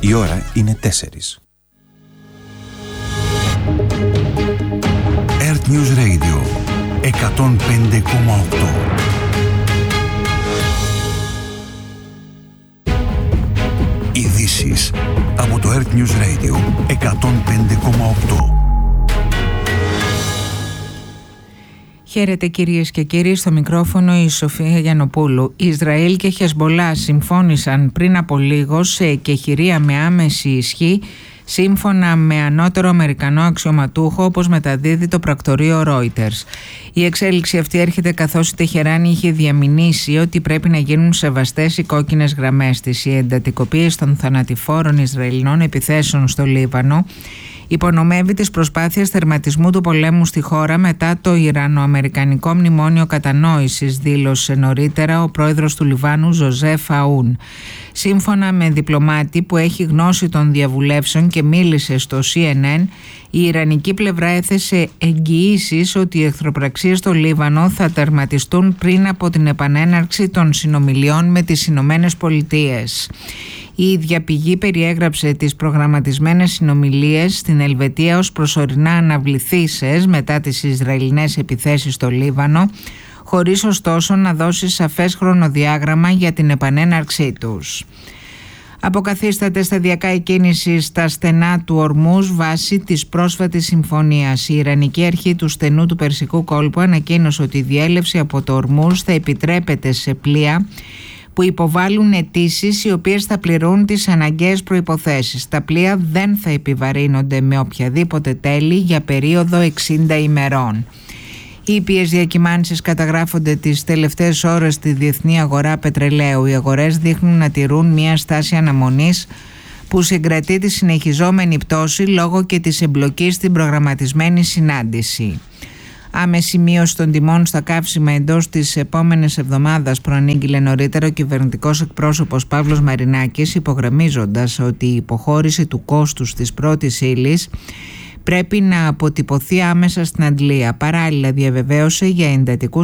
Η ώρα είναι 4. Earth News Radio 105,8. Ειδήσεις από το Earth News Radio 105,8. Χαίρετε κυρίες και κύριοι, στο μικρόφωνο η Σοφία Γιαννοπούλου. Ισραήλ και Χεσμπολά συμφώνησαν πριν από λίγο σε εκεχηρία με άμεση ισχύ, σύμφωνα με ανώτερο Αμερικανό αξιωματούχο, όπως μεταδίδει το πρακτορείο Reuters. Η εξέλιξη αυτή έρχεται καθώς η Τεχεράνη είχε διαμηνήσει ότι πρέπει να γίνουν σεβαστές οι κόκκινες γραμμές της. Η εντατικοποίηση των θανατηφόρων Ισραηλινών επιθέσεων στο Λίβανο υπονομεύει τις προσπάθειες τερματισμού του πολέμου στη χώρα μετά το Ιρανο-Αμερικανικό μνημόνιο κατανόησης, δήλωσε νωρίτερα ο πρόεδρος του Λιβάνου Ζωζέφ Αούν. Σύμφωνα με διπλωμάτη που έχει γνώση των διαβουλεύσεων και μίλησε στο CNN, η Ιρανική πλευρά έθεσε εγγυήσεις ότι οι εχθροπραξίες στο Λίβανο θα τερματιστούν πριν από την επανέναρξη των συνομιλιών με τις Ηνωμένες Πολιτείες. Η ίδια πηγή περιέγραψε τις προγραμματισμένες συνομιλίες στην Ελβετία ως προσωρινά αναβληθήσεις μετά τις Ισραηλινές επιθέσεις στο Λίβανο, χωρίς ωστόσο να δώσει σαφές χρονοδιάγραμμα για την επανέναρξή τους. Αποκαθίσταται σταδιακά η κίνηση στα στενά του Ορμούζ βάσει της πρόσφατης συμφωνίας. Η Ιρανική αρχή του στενού του Περσικού κόλπου ανακοίνωσε ότι η διέλευση από το Ορμούζ θα επιτρέπεται σε πλοία που υποβάλλουν αιτήσεις οι οποίες θα πληρούν τις αναγκαίες προϋποθέσεις. Τα πλοία δεν θα επιβαρύνονται με οποιαδήποτε τέλη για περίοδο 60 ημερών. Οι ήπιες διακυμάνσεις καταγράφονται τις τελευταίες ώρες στη διεθνή αγορά πετρελαίου. Οι αγορές δείχνουν να τηρούν μια στάση αναμονής που συγκρατεί τη συνεχιζόμενη πτώση λόγω και της εμπλοκής στην προγραμματισμένη συνάντηση. Άμεση μείωση των τιμών στα καύσιμα εντός της επόμενης εβδομάδας προανήγγειλε νωρίτερα ο κυβερνητικός εκπρόσωπος Παύλος Μαρινάκης, υπογραμμίζοντας ότι η υποχώρηση του κόστους της πρώτης ύλης πρέπει να αποτυπωθεί άμεσα στην αντλία. Παράλληλα διαβεβαίωσε για εντατικούς